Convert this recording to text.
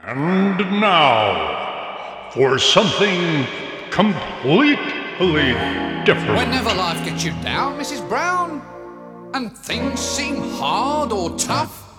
And now, for something completely different. Whenever life gets you down, Mrs. Brown, and things seem hard or tough,